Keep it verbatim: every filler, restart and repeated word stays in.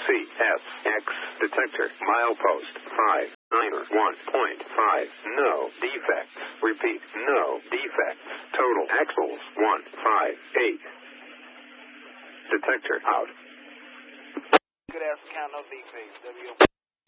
S X detector milepost five niner one point five. No defects. Repeat, no defects. Total axles one five eight. Detector out. Good ass count of V P. W